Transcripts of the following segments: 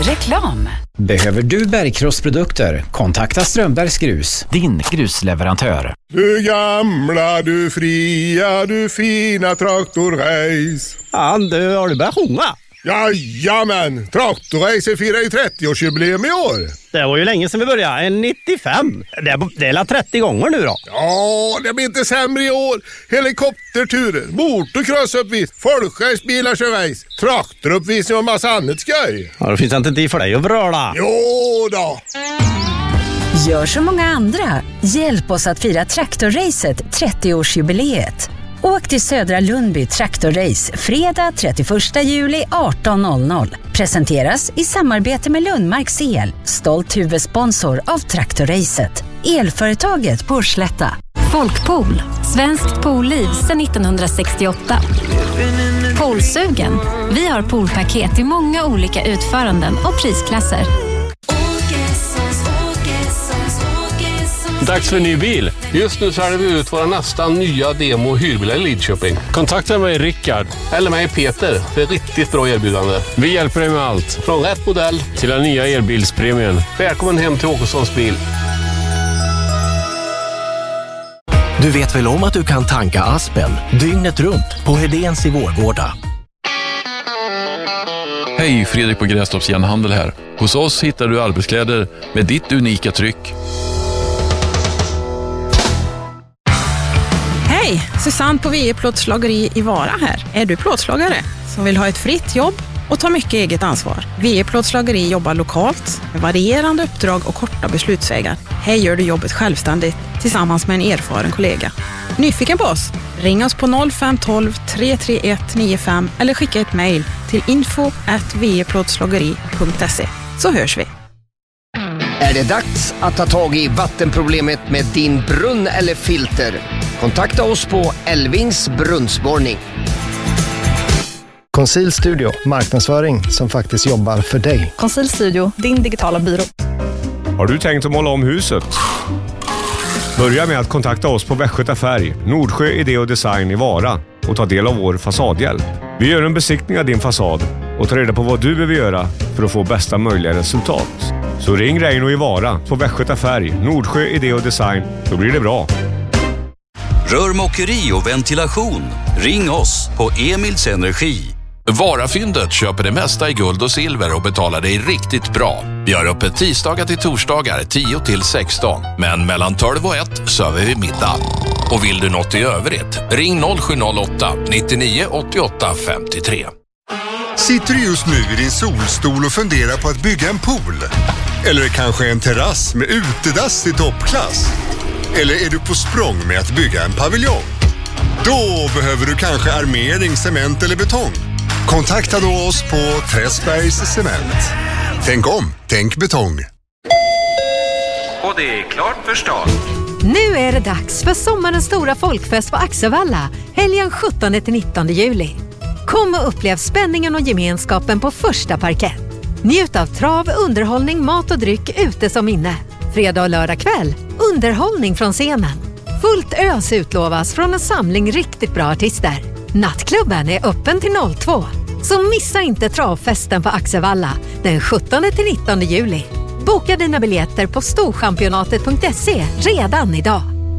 Reklam. Behöver du bergkrossprodukter? Kontakta Strömbergs Grus, din grusleverantör. Du gamla, du fria, du fina traktorrace. Ja, du har du börjat sjunga? Jajamän, traktorrace firar ju 30-årsjubileum i år. Det var ju länge sedan vi började, 95. Det är la 30 gånger nu då. Ja, det blir inte sämre i år. Helikopterturer, motorcrossuppvis, folkracebilar kör race, traktoruppvisning och massa annat skoj. Ja, då finns det inte tid för dig att bröla. Jo då. Gör som många andra. Hjälp oss att fira traktorracet 30-årsjubileet. Åk till Södra Lundby Traktorrace fredag 31 juli 18.00. Presenteras i samarbete med Lundmarks El, stolt huvudsponsor av Traktorracet. Elföretaget på Slätta. Folkpool, svenskt poolliv sedan 1968. Poolsugen. Vi har poolpaket i många olika utföranden och prisklasser. Dags för en ny bil. Just nu säljer vi ut våra nästan nya demo- och hyrbilar i Lidköping. Kontakta mig Rickard eller mig Peter för ett riktigt bra erbjudande. Vi hjälper dig med allt. Från rätt modell till den nya elbilspremien. Välkommen hem till Åkessons bil. Du vet väl om att du kan tanka Aspen dygnet runt på Hedéns i Vårgårda. Hej, Fredrik på Grästorps Järnhandel här. Hos oss hittar du arbetskläder med ditt unika tryck. Hej, Susanne på VE Plåtslageri i Vara här. Är du plåtslagare som vill ha ett fritt jobb och ta mycket eget ansvar? VE Plåtslageri jobbar lokalt med varierande uppdrag och korta beslutsvägar. Här gör du jobbet självständigt tillsammans med en erfaren kollega. Nyfiken på oss? Ring oss på 0512 331 95 eller skicka ett mejl till info@veplåtslageri.se så hörs vi. Är det dags att ta tag i vattenproblemet med din brunn eller filter? Kontakta oss på Elvings brunnsborrning. Conceal Studio, marknadsföring som faktiskt jobbar för dig. Conceal Studio, din digitala byrå. Har du tänkt att måla om huset? Börja med att kontakta oss på Västgöta Färg, Nordsjö Idé och Design i Vara och ta del av vår fasadhjälp. Vi gör en besiktning av din fasad och tar reda på vad du behöver göra för att få bästa möjliga resultat. Så ring Reino i Vara på Västgöta Färg, Nordsjö Idé och Design, då blir det bra. Rörmokeri och ventilation. Ring oss på Emils Energi. Varafyndet köper det mesta i guld och silver och betalar dig riktigt bra. Vi har öppet tisdagar till torsdagar 10 till 16. Men mellan 12 och 1 server vi middag. Och vill du något i övrigt? Ring 0708 99 88 53. Sitter du just nu i din solstol och funderar på att bygga en pool? Eller kanske en terrass med utedass i toppklass? Eller är du på språng med att bygga en paviljong? Då behöver du kanske armering, cement eller betong. Kontakta då oss på Träsbergs Cement. Tänk om, tänk betong. Och det är klart för start. Nu är det dags för sommarens stora folkfest på Axevalla, helgen 17-19 juli. Kom och upplev spänningen och gemenskapen på första parkett. Njut av trav, underhållning, mat och dryck ute som inne. Fredag och lördag kväll, underhållning från scenen. Fullt ös utlovas från en samling riktigt bra artister. Nattklubben är öppen till 02. Så missa inte travfesten på Axevalla den 17-19 juli. Boka dina biljetter på storchampionatet.se redan idag.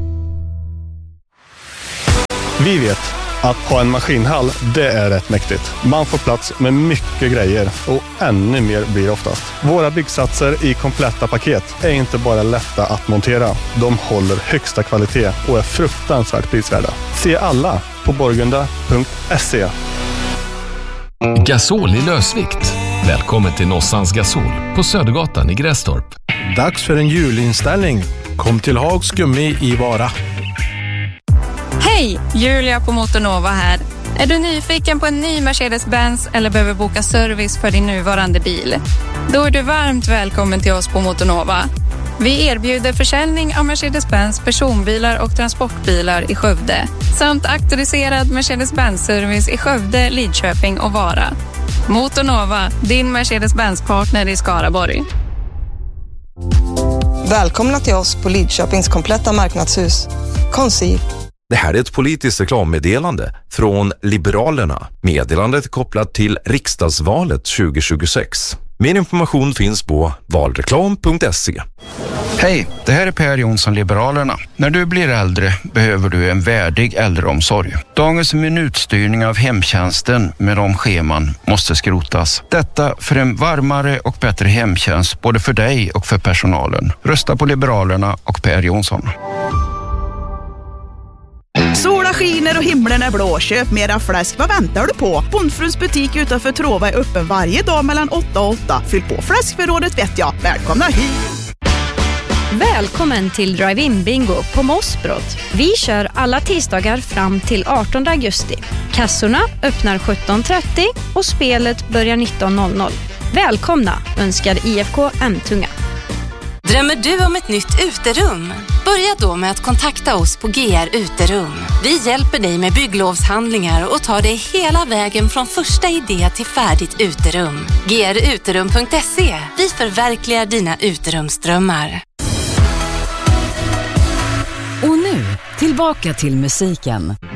Vi vet att ha en maskinhall, det är rätt mäktigt. Man får plats med mycket grejer och ännu mer blir oftast. Våra byggsatser i kompletta paket är inte bara lätta att montera. De håller högsta kvalitet och är fruktansvärt prisvärda. Se alla på borgunda.se. Gasol i lösvikt. Välkommen till Nossans Gasol på Södergatan i Grästorp. Dags för en julinställning. Kom till Hags Gummi i Vara. Hej, Julia på Motornova här. Är du nyfiken på en ny Mercedes-Benz eller behöver boka service för din nuvarande bil? Då är du varmt välkommen till oss på Motornova. Vi erbjuder försäljning av Mercedes-Benz personbilar och transportbilar i Skövde samt auktoriserad Mercedes-Benz-service i Skövde, Lidköping och Vara. Motornova, din Mercedes-Benz-partner i Skaraborg. Välkomna till oss på Lidköpings kompletta marknadshus. Conceal. Det här är ett politiskt reklammeddelande från Liberalerna. Meddelandet är kopplat till riksdagsvalet 2026. Mer information finns på valreklam.se. Hej, det här är Per Jonsson, Liberalerna. När du blir äldre behöver du en värdig äldreomsorg. Dagens minutstyrning av hemtjänsten med de scheman måste skrotas. Detta för en varmare och bättre hemtjänst både för dig och för personalen. Rösta på Liberalerna och Per Jonsson. Sola skiner och himlen är blå. Köp mera fläsk. Vad väntar du på? Bondfruns butik utanför Trova är öppen varje dag mellan 8 och 8. Fyll på fläskförrådet vet jag. Välkomna hit! Välkommen till Drive-In Bingo på Mossbrott. Vi kör alla tisdagar fram till 18 augusti. Kassorna öppnar 17.30 och spelet börjar 19.00. Välkomna, önskar IFK M-tunga. Drömmer du om ett nytt uterum? Börja då med att kontakta oss på GR Uterum. Vi hjälper dig med bygglovshandlingar och tar dig hela vägen från första idé till färdigt uterum. gruterum.se. Vi förverkligar dina uterumsdrömmar. Och nu, tillbaka till musiken.